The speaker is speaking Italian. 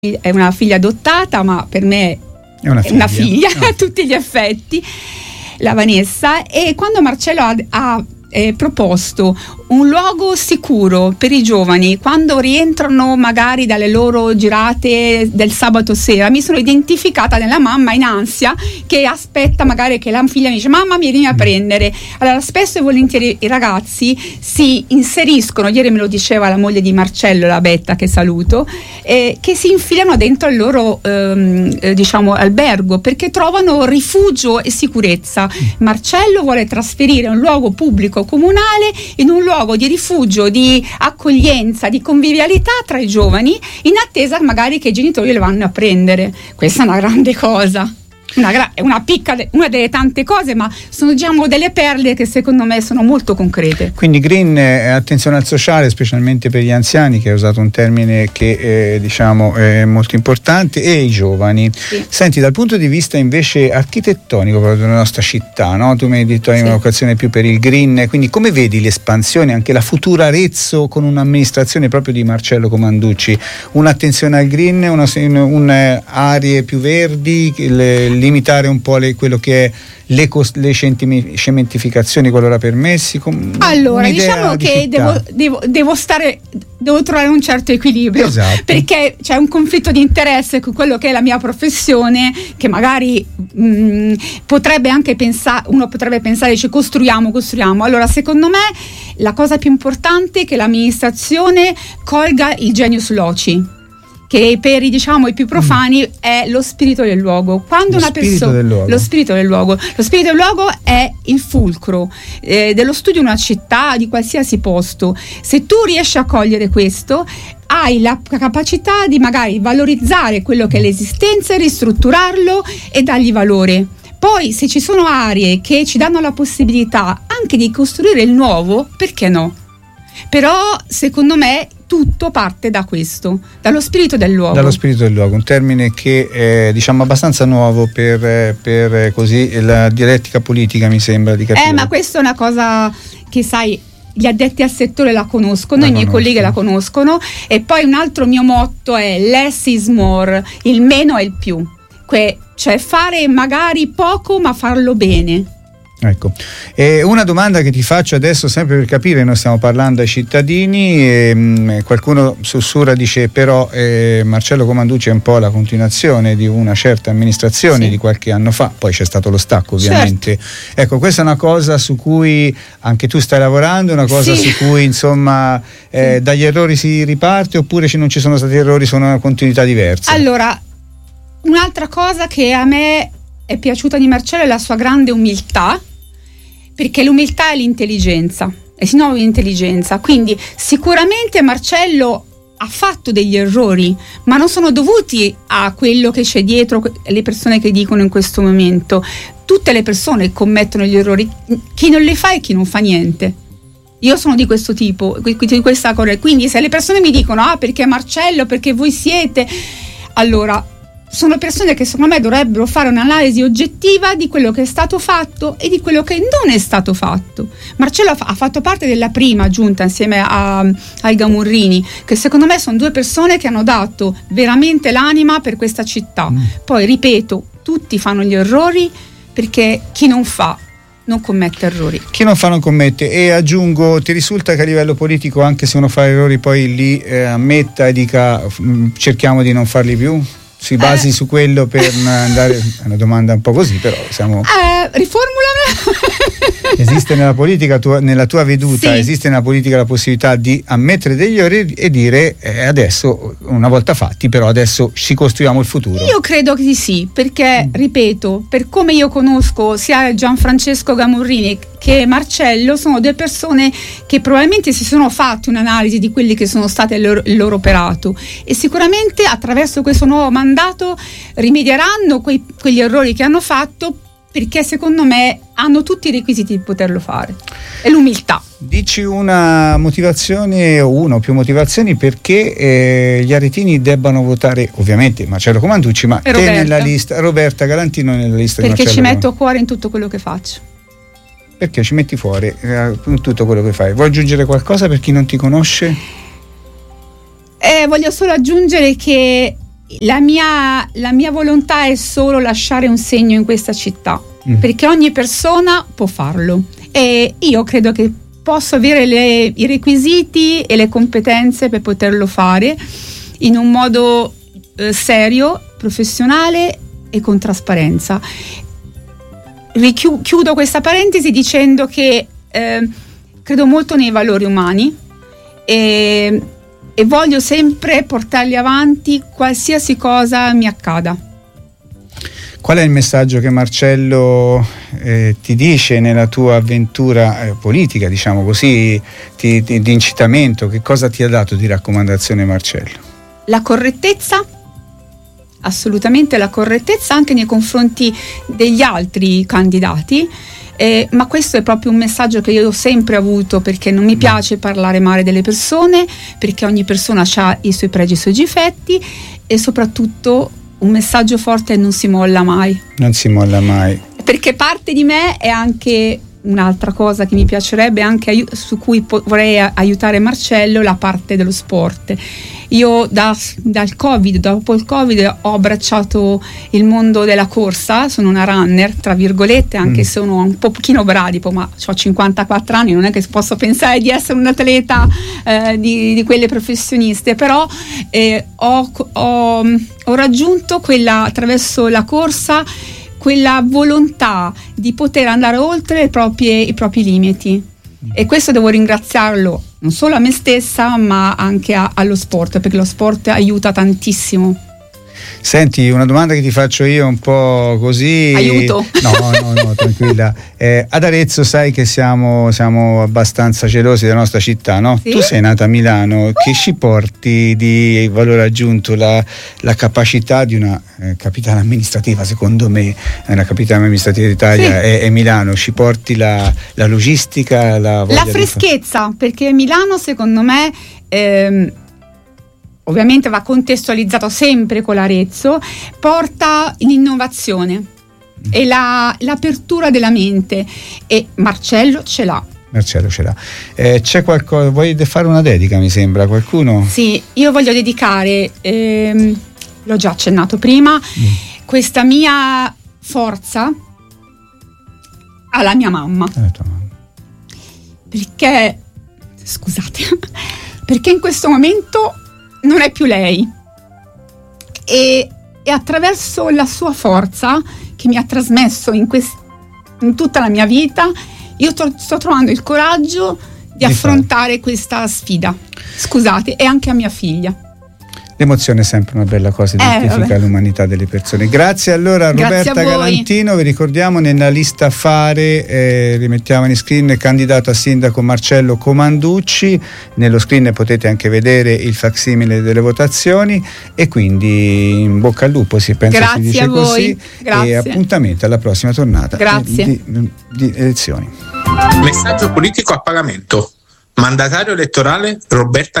è una figlia adottata, ma per me è una figlia a tutti gli effetti, la Vanessa. E quando Marcello ha proposto un luogo sicuro per i giovani quando rientrano magari dalle loro girate del sabato sera, mi sono identificata nella mamma in ansia che aspetta magari che la figlia mi dice: mamma, mi vieni a prendere. Allora spesso e volentieri i ragazzi si inseriscono, ieri me lo diceva la moglie di Marcello, la Betta, che saluto, che si infilano dentro il loro diciamo albergo perché trovano rifugio e sicurezza. Marcello vuole trasferire un luogo pubblico comunale in un luogo di rifugio, di accoglienza, di convivialità tra i giovani, in attesa magari che i genitori lo vanno a prendere. Questa è una grande cosa. È una delle tante cose, ma sono, diciamo, delle perle che secondo me sono molto concrete. Quindi green, attenzione al sociale, specialmente per gli anziani, che hai usato un termine che diciamo è molto importante, e i giovani. Sì. Senti, dal punto di vista invece architettonico proprio della nostra città, no? Tu mi hai detto hai una vocazione più per il green, quindi come vedi l'espansione, anche la futura Arezzo con un'amministrazione proprio di Marcello Comanducci, un'attenzione al green, aree più verdi, limitare un po' quello che è le cementificazioni qualora permessi? Allora, diciamo che devo trovare un certo equilibrio, esatto, perché c'è un conflitto di interesse con quello che è la mia professione, che magari uno potrebbe pensare, dice costruiamo. Allora, secondo me la cosa più importante è che l'amministrazione colga il genius loci, che per i più profani è lo spirito del luogo. Quando lo spirito del luogo è il fulcro dello studio di una città, di qualsiasi posto. Se tu riesci a cogliere questo, hai la capacità di magari valorizzare quello che è l'esistenza, ristrutturarlo e dargli valore. Poi, se ci sono aree che ci danno la possibilità anche di costruire il nuovo, perché no? Però secondo me tutto parte da questo, dallo spirito del luogo. Dallo spirito del luogo, un termine che è diciamo abbastanza nuovo per così la dialettica politica, mi sembra di capire. Ma questa è una cosa che sai, gli addetti al settore la conoscono, i miei colleghi la conoscono. E poi un altro mio motto è less is more, il meno è il più, cioè fare magari poco ma farlo bene. Ecco, una domanda che ti faccio adesso, sempre per capire, noi stiamo parlando ai cittadini, qualcuno sussurra, dice però Marcello Comanducci è un po' la continuazione di una certa amministrazione di qualche anno fa, poi c'è stato lo stacco ovviamente. Certo. Ecco, questa è una cosa su cui anche tu stai lavorando, una cosa su cui insomma dagli errori si riparte, oppure non ci sono stati errori, sono una continuità diversa? Allora, un'altra cosa che a me è piaciuta di Marcello è la sua grande umiltà, perché l'umiltà è l'intelligenza, è sinonimo di intelligenza. Quindi sicuramente Marcello ha fatto degli errori, ma non sono dovuti a quello che c'è dietro le persone che dicono in questo momento. Tutte le persone commettono gli errori, chi non li fa e chi non fa niente. Io sono di questo tipo, di questa cosa. Quindi se le persone mi dicono perché Marcello, perché voi siete, allora sono persone che secondo me dovrebbero fare un'analisi oggettiva di quello che è stato fatto e di quello che non è stato fatto. Marcello ha fatto parte della prima giunta insieme ai Gamurrini, che secondo me sono due persone che hanno dato veramente l'anima per questa città. Poi ripeto, tutti fanno gli errori, perché chi non fa non commette errori. Chi non fa non commette. E aggiungo, ti risulta che a livello politico, anche se uno fa errori, poi li ammetta e dica cerchiamo di non farli più? Si basi su quello per andare. È una domanda un po' così, però siamo. Riformulamela. Esiste nella politica, nella tua veduta, esiste nella politica la possibilità di ammettere degli errori e dire adesso, una volta fatti, però adesso ci costruiamo il futuro? Io credo che sì, perché ripeto, per come io conosco sia Gianfrancesco Gamurrini che Marcello, sono due persone che probabilmente si sono fatti un'analisi di quelli che sono state il loro operato, e sicuramente attraverso questo nuovo mandato rimedieranno quegli errori che hanno fatto, perché secondo me hanno tutti i requisiti di poterlo fare. È l'umiltà. Dici una motivazione o una o più motivazioni perché gli aretini debbano votare ovviamente Marcello Comanducci, ma te nella lista, Roberta Galantino nella lista, perché di Marcello. Perché ci metto cuore in tutto quello che faccio. Perché ci metti fuori in tutto quello che fai. Vuoi aggiungere qualcosa per chi non ti conosce? Voglio solo aggiungere che la mia volontà è solo lasciare un segno in questa città, perché ogni persona può farlo e io credo che posso avere i requisiti e le competenze per poterlo fare in un modo serio, professionale e con trasparenza. Chiudo questa parentesi dicendo che credo molto nei valori umani e voglio sempre portarli avanti qualsiasi cosa mi accada. Qual è il messaggio che Marcello ti dice nella tua avventura politica, diciamo così, di incitamento? Che cosa ti ha dato di raccomandazione Marcello? La correttezza, assolutamente la correttezza anche nei confronti degli altri candidati, ma questo è proprio un messaggio che io ho sempre avuto, perché non mi piace parlare male delle persone, perché ogni persona ha i suoi pregi e i suoi difetti, e soprattutto un messaggio forte è: non si molla mai. Non si molla mai. Perché parte di me è anche un'altra cosa che mi piacerebbe, anche su cui vorrei aiutare Marcello, la parte dello sport. Io dopo il Covid ho abbracciato il mondo della corsa, sono una runner tra virgolette, anche se sono un pochino bradipo, ma ho 54 anni, non è che posso pensare di essere un atleta di quelle professioniste, però ho raggiunto attraverso la corsa quella volontà di poter andare oltre i propri limiti, e questo devo ringraziarlo non solo a me stessa ma anche allo sport, perché lo sport aiuta tantissimo. Senti, una domanda che ti faccio io un po' così. Aiuto. No, tranquilla. Ad Arezzo sai che siamo abbastanza gelosi della nostra città, no? Sì? Tu sei nata a Milano, che ci porti di valore aggiunto la capacità di una capitale amministrativa, secondo me, una capitale amministrativa d'Italia, sì, è Milano. Ci porti la logistica, la freschezza, perché Milano secondo me ovviamente va contestualizzato sempre con l'Arezzo, porta l'innovazione e l'apertura della mente, e Marcello ce l'ha. C'è qualcosa, vuoi fare una dedica, mi sembra, qualcuno? Sì, io voglio dedicare, l'ho già accennato prima, questa mia forza alla mia mamma. Tua mamma. Perché in questo momento non è più lei, e attraverso la sua forza che mi ha trasmesso in tutta la mia vita, io sto trovando il coraggio di affrontare questa sfida. Scusate, e anche a mia figlia. L'emozione è sempre una bella cosa, identifica l'umanità delle persone. Grazie allora a Roberta Galantino. Vi ricordiamo, nella lista Fare rimettiamo in screen candidato a sindaco Marcello Comanducci. Nello screen potete anche vedere il facsimile delle votazioni, e quindi in bocca al lupo, si pensa, si dice così. Grazie. E appuntamento alla prossima tornata di elezioni. Messaggio politico a pagamento. Mandatario elettorale Roberta